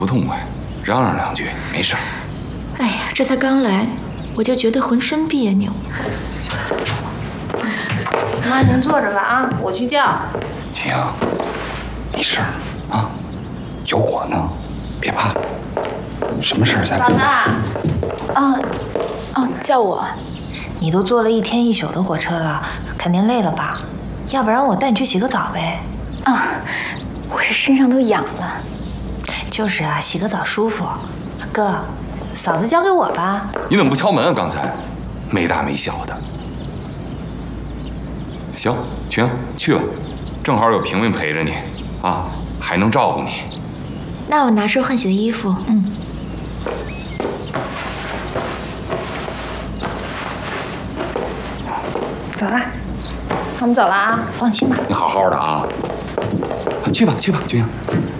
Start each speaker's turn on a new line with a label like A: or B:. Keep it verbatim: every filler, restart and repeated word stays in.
A: 不痛快，嚷嚷两句没事。
B: 哎呀，这才刚来，我就觉得浑身别扭。
C: 妈，您坐着吧啊，我去叫。
A: 秦阳，没事啊，有我呢，别怕。什么事儿咱？
C: 老大。
B: 啊，哦，叫我。
C: 你都坐了一天一宿的火车了，肯定累了吧？要不然我带你去洗个澡呗。
B: 啊，我这身上都痒了。
C: 就是啊，洗个澡舒服。哥，嫂子交给我吧。
A: 你怎么不敲门啊？刚才没大没小的。行，群去吧，正好有平平陪着你啊，还能照顾你。
B: 那我拿身换洗的衣服。嗯。
C: 走啦，我们走了啊，放心吧。
A: 你好好的啊，去吧去吧，群阳。